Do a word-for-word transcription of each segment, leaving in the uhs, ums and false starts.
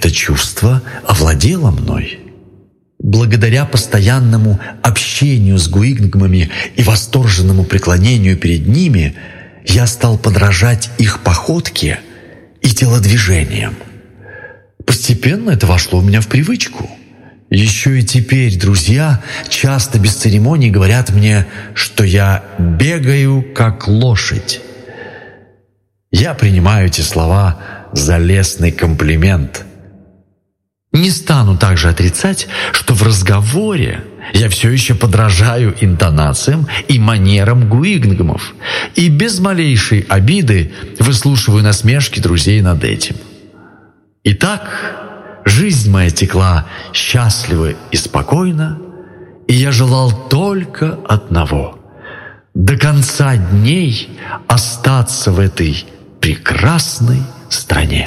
это чувство овладело мной. Благодаря постоянному общению с гуингмами и восторженному преклонению перед ними я стал подражать их походке и телодвижениям. Постепенно это вошло у меня в привычку. Еще и теперь друзья часто без церемоний говорят мне, что я бегаю как лошадь. Я принимаю эти слова за лестный комплимент. Не стану также отрицать, что в разговоре я все еще подражаю интонациям и манерам гуингмов и без малейшей обиды выслушиваю насмешки друзей над этим. Итак, жизнь моя текла счастливо и спокойно, и я желал только одного — до конца дней остаться в этой прекрасной стране.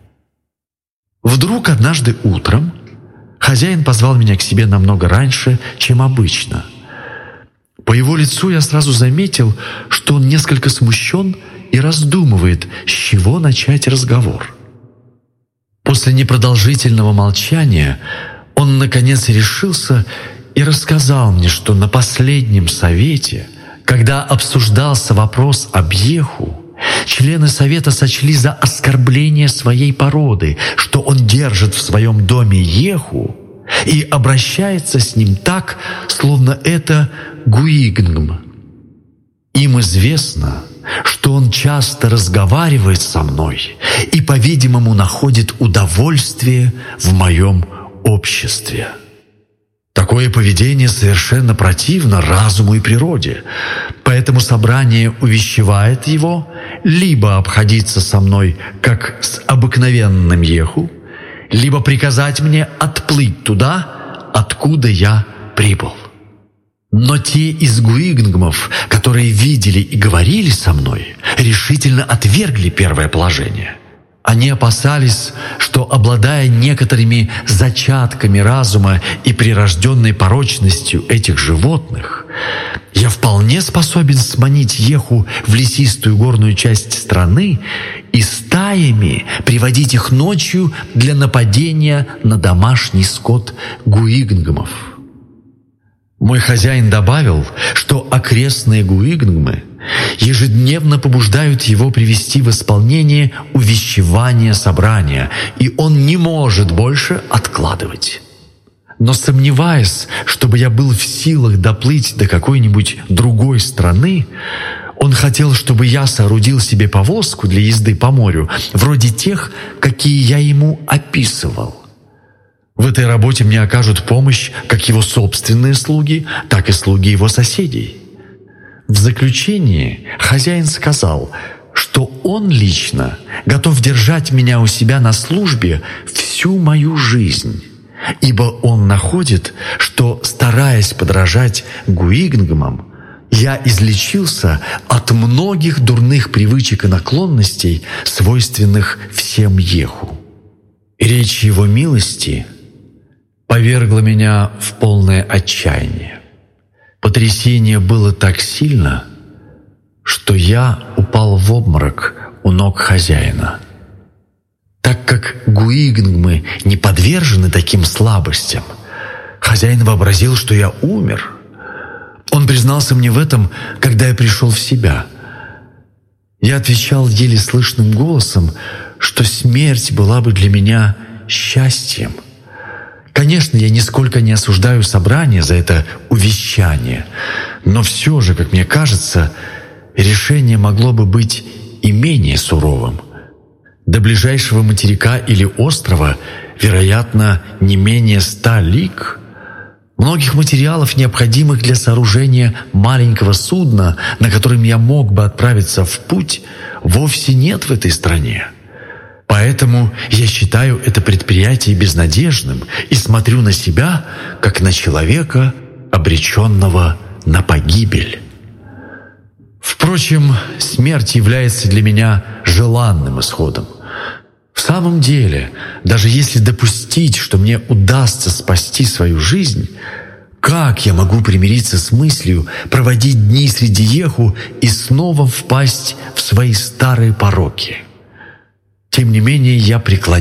Вдруг однажды утром хозяин позвал меня к себе намного раньше, чем обычно. По его лицу я сразу заметил, что он несколько смущен и раздумывает, с чего начать разговор. После непродолжительного молчания он, наконец, решился и рассказал мне, что на последнем совете, когда обсуждался вопрос об Еху, члены совета сочли за оскорбление своей породы, что он держит в своем доме Еху и обращается с ним так, словно это гуингм. Им известно, что он часто разговаривает со мной и, по-видимому, находит удовольствие в моем обществе. Такое поведение совершенно противно разуму и природе, поэтому собрание увещевает его либо обходиться со мной как с обыкновенным Еху, либо приказать мне отплыть туда, откуда я прибыл. Но те из гуингмов, которые видели и говорили со мной, решительно отвергли первое положение. Они опасались, что, обладая некоторыми зачатками разума и прирожденной порочностью этих животных, я вполне способен сманить Еху в лесистую горную часть страны и стаями приводить их ночью для нападения на домашний скот гуингмов. Мой хозяин добавил, что окрестные гуингмы ежедневно побуждают его привести в исполнение увещевание собрания, и он не может больше откладывать. Но сомневаясь, чтобы я был в силах доплыть до какой-нибудь другой страны, он хотел, чтобы я соорудил себе повозку для езды по морю, вроде тех, какие я ему описывал. В этой работе мне окажут помощь как его собственные слуги, так и слуги его соседей. В заключение хозяин сказал, что он лично готов держать меня у себя на службе всю мою жизнь, ибо он находит, что, стараясь подражать гуингмам, я излечился от многих дурных привычек и наклонностей, свойственных всем Еху. Речь его милости повергла меня в полное отчаяние. Потрясение было так сильно, что я упал в обморок у ног хозяина. Так как гуингмы не подвержены таким слабостям, хозяин вообразил, что я умер. Он признался мне в этом, когда я пришел в себя. Я отвечал еле слышным голосом, что смерть была бы для меня счастьем. Конечно, я нисколько не осуждаю собрание за это увещание, но все же, как мне кажется, решение могло бы быть и менее суровым. До ближайшего материка или острова, вероятно, не менее ста лиг. Многих материалов, необходимых для сооружения маленького судна, на котором я мог бы отправиться в путь, вовсе нет в этой стране. Поэтому я считаю это предприятие безнадежным и смотрю на себя, как на человека, обреченного на погибель. Впрочем, смерть является для меня желанным исходом. В самом деле, даже если допустить, что мне удастся спасти свою жизнь, как я могу примириться с мыслью проводить дни среди Еху и снова впасть в свои старые пороки? Тем не менее, я преклоняюсь